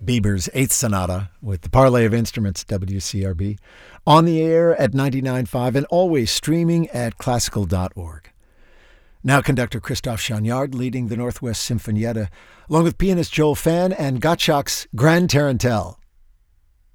Bieber's Eighth Sonata with the Parlay of Instruments, WCRB, on the air at 99.5 and always streaming at classical.org. Now conductor Christophe Chagnard leading the Northwest Sinfonietta, along with pianist Joel Phan and Gottschalk's Grand Tarantelle.